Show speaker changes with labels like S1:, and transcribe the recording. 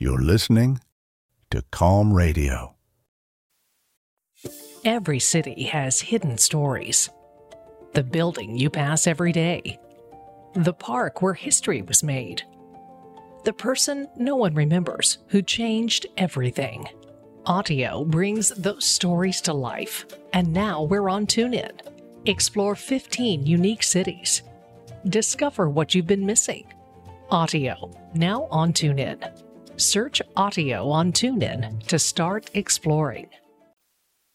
S1: You're listening to Calm Radio.
S2: Every city has hidden stories. The building you pass every day. The park where history was made. The person no one remembers who changed everything. Audio brings those stories to life, and now we're on TuneIn. Explore 15 unique cities. Discover what you've been missing. Audio, now on TuneIn. Search Audio on TuneIn to start exploring.